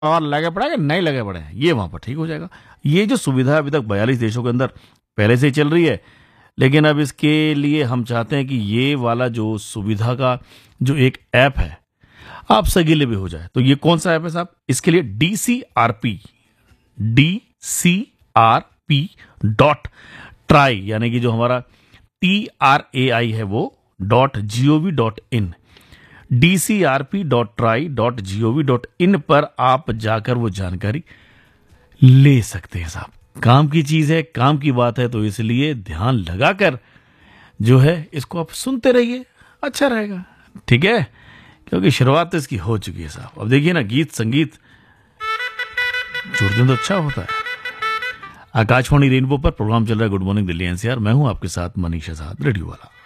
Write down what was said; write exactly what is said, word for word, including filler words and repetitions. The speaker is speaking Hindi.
और लगे पड़ा है कि नहीं लगे पड़े हैं, ये वहां पर ठीक हो जाएगा। ये जो सुविधा अभी तक बयालीस देशों के अंदर पहले से ही चल रही है, लेकिन अब इसके लिए हम चाहते हैं कि ये वाला जो सुविधा का जो एक ऐप है आप सभी लिए भी हो जाए। तो ये कौन सा ऐप है साहब? इसके लिए D C R P D C R P dot try, यानी कि जो हमारा टी आर ए आई है वो dot G O V dot in, D C R P dot try dot G O V dot in पर आप जाकर वो जानकारी ले सकते हैं साहब। काम की चीज है, काम की बात है, तो इसलिए ध्यान लगाकर जो है इसको आप सुनते रहिए, अच्छा रहेगा। ठीक है, क्योंकि शुरुआत तो इसकी हो चुकी है साहब। अब देखिए ना, गीत संगीत जुड़ते तो अच्छा होता है। आकाशवाणी रेनबो पर प्रोग्राम चल रहा है good morning Delhi N C R. मैं हूं आपके साथ मनीष आजाद, रेडियो वाला।